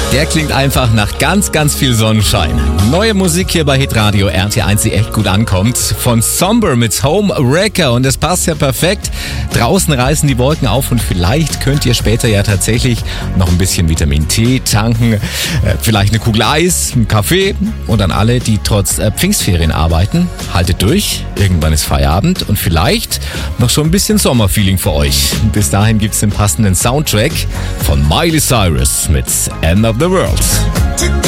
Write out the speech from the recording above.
Der klingt einfach nach ganz, ganz viel Sonnenschein. Neue Musik hier bei Hitradio RT1, die echt gut ankommt. Von Somber mit Home Wrecker. Und das passt ja perfekt. Draußen reißen die Wolken auf und vielleicht könnt ihr später ja tatsächlich noch ein bisschen Vitamin T tanken. Vielleicht eine Kugel Eis, einen Kaffee. Und an alle, die trotz Pfingstferien arbeiten, haltet durch. Irgendwann ist Feierabend und vielleicht noch schon ein bisschen Sommerfeeling für euch. Bis dahin gibt's den passenden Soundtrack von Miley Cyrus mit End of the World.